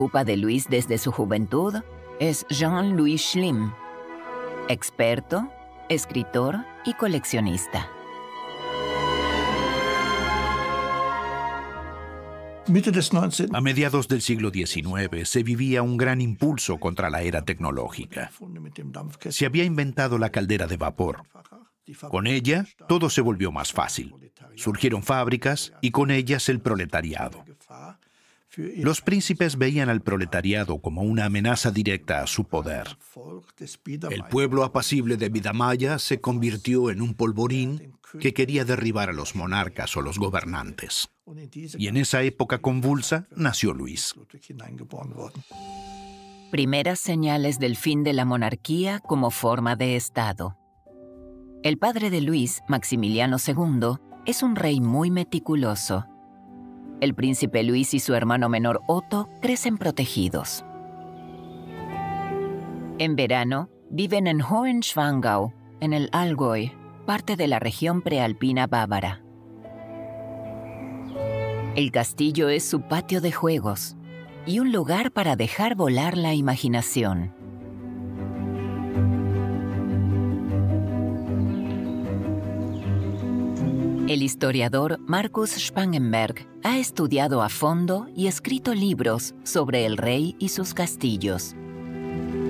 ocupa de Luis desde su juventud es Jean-Louis Schlimm, experto, escritor y coleccionista. A mediados del siglo XIX se vivía un gran impulso contra la era tecnológica. Se había inventado la caldera de vapor. Con ella, todo se volvió más fácil. Surgieron fábricas y con ellas el proletariado. Los príncipes veían al proletariado como una amenaza directa a su poder. El pueblo apacible de Vidamayá se convirtió en un polvorín que quería derribar a los monarcas o los gobernantes. Y en esa época convulsa nació Luis. Primeras señales del fin de la monarquía como forma de Estado. El padre de Luis, Maximiliano II, es un rey muy meticuloso. El príncipe Luis y su hermano menor Otto crecen protegidos. En verano, viven en Hohenschwangau, en el Allgäu, parte de la región prealpina bávara. El castillo es su patio de juegos y un lugar para dejar volar la imaginación. El historiador Markus Spangenberg ha estudiado a fondo y escrito libros sobre el rey y sus castillos.